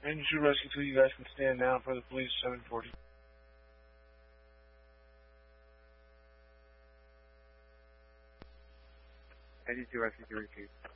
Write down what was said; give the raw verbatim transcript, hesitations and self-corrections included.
Ranger two Rescue two, you guys can stand down for the police, seven forty. Ranger two Rescue two, repeat.